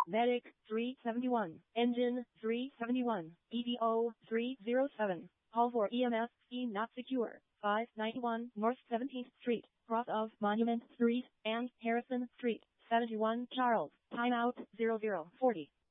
Medic 371, Engine 371, EVO 307. Call for EMS, C not secure. 591 North 17th Street, cross of Monument Street and Harrison Street, 71 Charles. Timeout 0040.